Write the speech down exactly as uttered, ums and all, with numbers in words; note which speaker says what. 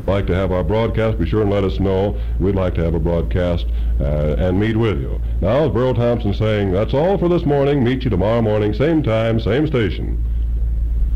Speaker 1: like to have our broadcast, be sure and let us know. We'd like to have a broadcast uh, and meet with you. Now, as Burl Thompson saying, that's all for this morning. Meet you tomorrow morning, same time, same station.